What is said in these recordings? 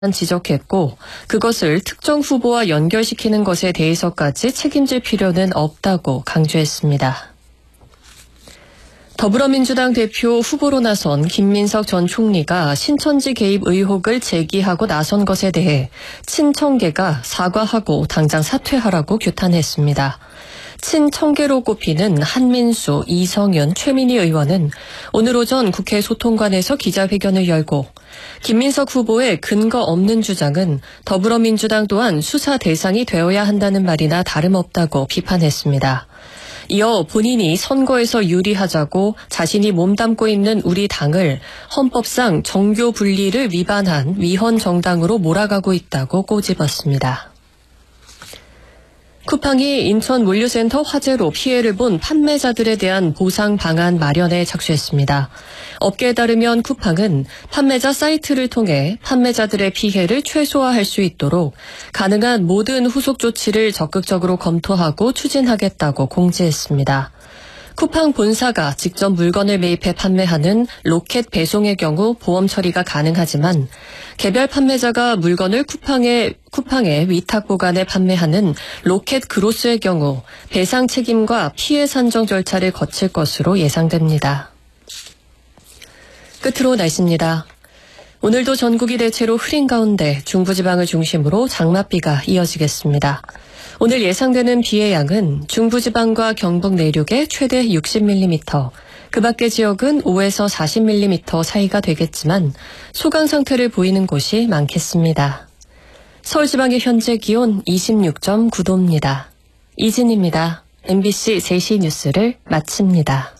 지적했고 그것을 특정 후보와 연결시키는 것에 대해서까지 책임질 필요는 없다고 강조했습니다. 더불어민주당 대표 후보로 나선 김민석 전 총리가 신천지 개입 의혹을 제기하고 나선 것에 대해 친청계가 사과하고 당장 사퇴하라고 규탄했습니다. 친청계로 꼽히는 한민수, 이성윤, 최민희 의원은 오늘 오전 국회 소통관에서 기자회견을 열고 김민석 후보의 근거 없는 주장은 더불어민주당 또한 수사 대상이 되어야 한다는 말이나 다름없다고 비판했습니다. 이어 본인이 선거에서 유리하자고 자신이 몸담고 있는 우리 당을 헌법상 정교 분리를 위반한 위헌 정당으로 몰아가고 있다고 꼬집었습니다. 쿠팡이 인천 물류센터 화재로 피해를 본 판매자들에 대한 보상 방안 마련에 착수했습니다. 업계에 따르면 쿠팡은 판매자 사이트를 통해 판매자들의 피해를 최소화할 수 있도록 가능한 모든 후속 조치를 적극적으로 검토하고 추진하겠다고 공지했습니다. 쿠팡 본사가 직접 물건을 매입해 판매하는 로켓 배송의 경우 보험 처리가 가능하지만 개별 판매자가 물건을 쿠팡에 위탁 보관해 판매하는 로켓 그로스의 경우 배상 책임과 피해 산정 절차를 거칠 것으로 예상됩니다. 끝으로 날씨입니다. 오늘도 전국이 대체로 흐린 가운데 중부지방을 중심으로 장맛비가 이어지겠습니다. 오늘 예상되는 비의 양은 중부지방과 경북 내륙에 최대 60mm, 그 밖의 지역은 5에서 40mm 사이가 되겠지만 소강 상태를 보이는 곳이 많겠습니다. 서울지방의 현재 기온 26.9도입니다. 이진입니다. MBC 3시 뉴스를 마칩니다.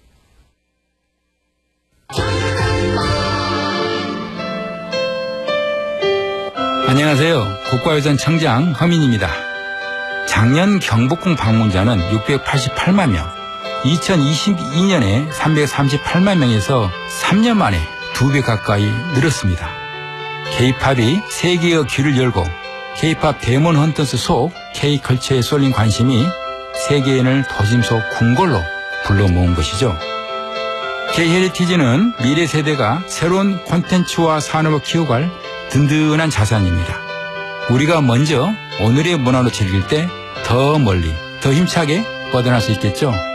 안녕하세요. 국가유산 청장 허민입니다. 작년 경복궁 방문자는 688만 명, 2022년에 338만 명에서 3년 만에 2배 가까이 늘었습니다. K-팝이 세계의 귀를 열고 K-팝 데몬 헌터스 속 K-컬처에 쏠린 관심이 세계인을 도심 속 궁궐로 불러 모은 것이죠. K-헤리티지는 미래 세대가 새로운 콘텐츠와 산업을 키워갈 든든한 자산입니다. 우리가 먼저 오늘의 문화로 즐길 때 더 멀리, 더 힘차게 뻗어날 수 있겠죠.